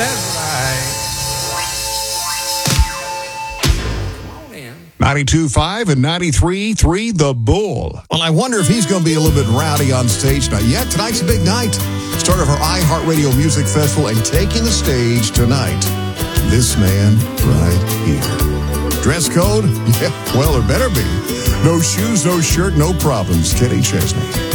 That's right. 92.5 and 93.3 The Bull. Well, I wonder if he's going to be a little bit rowdy on stage tonight. Yeah, tonight's a big night. Start of our iHeartRadio Music Festival, and taking the stage tonight, this man right here. Dress code? Yeah, well, it better be. No shoes, no shirt, no problems. Kenny Chesney.